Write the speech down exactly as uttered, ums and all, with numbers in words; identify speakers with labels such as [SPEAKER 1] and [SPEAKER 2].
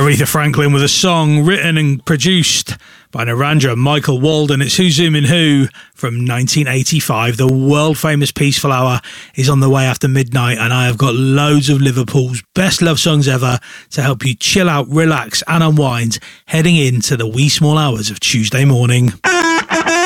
[SPEAKER 1] Aretha Franklin with a song written and produced by Narendra Michael Walden. It's Who's Zoomin' Who from nineteen eighty-five. The world famous Peaceful Hour is on the way after midnight, and I have got loads of Liverpool's best love songs ever to help you chill out, relax and unwind heading into the wee small hours of Tuesday morning.